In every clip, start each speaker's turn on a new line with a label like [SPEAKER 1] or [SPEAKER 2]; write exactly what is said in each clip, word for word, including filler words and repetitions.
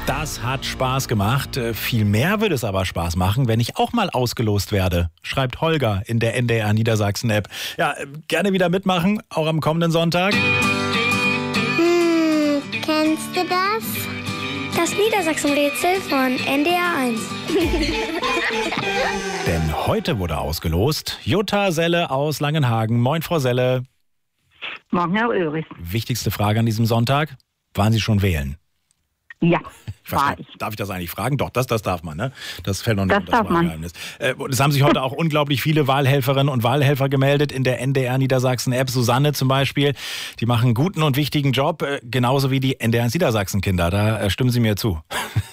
[SPEAKER 1] Das hat Spaß gemacht. Äh, Viel mehr würde es aber Spaß machen, wenn ich auch mal ausgelost werde, schreibt Holger in der N D R Niedersachsen-App. Ja, äh, gerne wieder mitmachen, auch am kommenden Sonntag.
[SPEAKER 2] Hm, kennst du das? Das Niedersachsen-Rätsel von N D R eins.
[SPEAKER 1] Denn heute wurde ausgelost Jutta Selle aus Langenhagen. Moin, Frau Selle.
[SPEAKER 3] Morgen, Herr Ulrich.
[SPEAKER 1] Wichtigste Frage an diesem Sonntag. Waren Sie schon wählen?
[SPEAKER 3] Ja,
[SPEAKER 1] Ich weiß
[SPEAKER 3] war
[SPEAKER 1] gar nicht,
[SPEAKER 3] ich.
[SPEAKER 1] darf ich das eigentlich fragen? Doch, das, das darf man, ne? Das fällt noch nicht
[SPEAKER 3] Das
[SPEAKER 1] unter das
[SPEAKER 3] darf man.
[SPEAKER 1] Wahlgeheimnis. Äh, und es haben sich heute auch unglaublich viele Wahlhelferinnen und Wahlhelfer gemeldet in der N D R Niedersachsen-App. Susanne zum Beispiel, die machen einen guten und wichtigen Job, äh, genauso wie die N D R Niedersachsen-Kinder. Da äh, stimmen Sie mir zu.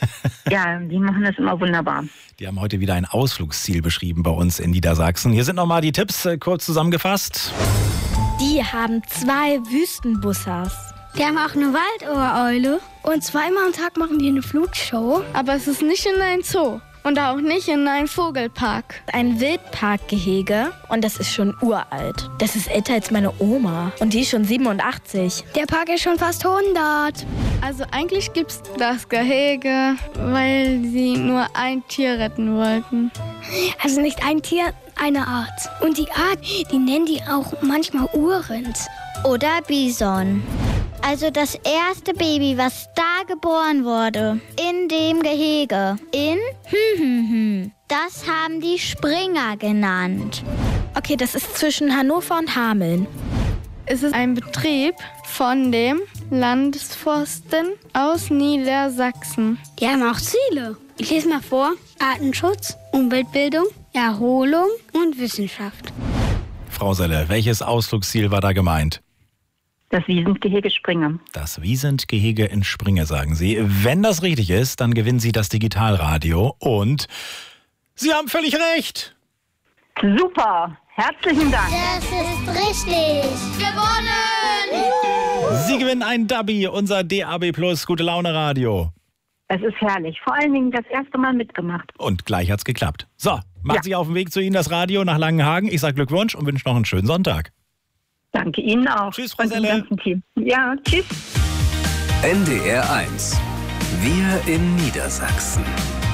[SPEAKER 3] Ja, die machen das immer wunderbar.
[SPEAKER 1] Die haben heute wieder ein Ausflugsziel beschrieben bei uns in Niedersachsen. Hier sind nochmal die Tipps, äh, kurz zusammengefasst.
[SPEAKER 4] Die haben zwei Wüstenbussers.
[SPEAKER 2] Die haben auch eine Waldohreule. Und zweimal am Tag machen die eine Flugshow.
[SPEAKER 5] Aber es ist nicht in ein Zoo und auch nicht in einen Vogelpark.
[SPEAKER 4] Ein Wildparkgehege und das ist schon uralt. Das ist älter als meine Oma und die ist schon siebenundachtzig.
[SPEAKER 2] Der Park ist schon fast hundert.
[SPEAKER 5] Also eigentlich gibt es das Gehege, weil sie nur ein Tier retten wollten.
[SPEAKER 2] Also nicht ein Tier, eine Art. Und die Art, die nennen die auch manchmal Urrind.
[SPEAKER 6] Oder Bison. Also das erste Baby, was da geboren wurde, in dem Gehege, in hm, hm, hm, das haben die Springer genannt.
[SPEAKER 4] Okay, das ist zwischen Hannover und Hameln.
[SPEAKER 5] Es ist ein Betrieb von dem Landesforsten aus Niedersachsen.
[SPEAKER 2] Die haben auch Ziele. Ich lese mal vor. Artenschutz, Umweltbildung, Erholung und Wissenschaft.
[SPEAKER 1] Frau Selle, welches Ausflugsziel war da gemeint?
[SPEAKER 3] Das Wiesentgehege Springer.
[SPEAKER 1] Das Wiesentgehege in Springe, sagen Sie. Wenn das richtig ist, dann gewinnen Sie das Digitalradio und Sie haben völlig recht.
[SPEAKER 3] Super, herzlichen Dank.
[SPEAKER 2] Das ist richtig.
[SPEAKER 6] Gewonnen!
[SPEAKER 1] Sie gewinnen ein Dubby, unser D A B Plus Gute Laune Radio.
[SPEAKER 3] Es ist herrlich. Vor allen Dingen das erste Mal mitgemacht.
[SPEAKER 1] Und gleich hat's geklappt. So, macht
[SPEAKER 3] Ja.
[SPEAKER 1] sich auf den Weg zu Ihnen das Radio nach Langenhagen. Ich sage Glückwunsch und wünsche noch einen schönen Sonntag.
[SPEAKER 3] Danke Ihnen auch.
[SPEAKER 1] Tschüss, Frau
[SPEAKER 3] Und dem
[SPEAKER 1] Selle.
[SPEAKER 3] ganzen Team. Ja, tschüss.
[SPEAKER 7] N D R eins. Wir in Niedersachsen.